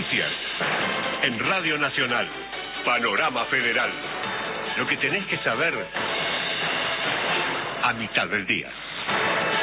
noticias. En Radio Nacional, Panorama Federal. Lo que tenés que saber a mitad del día.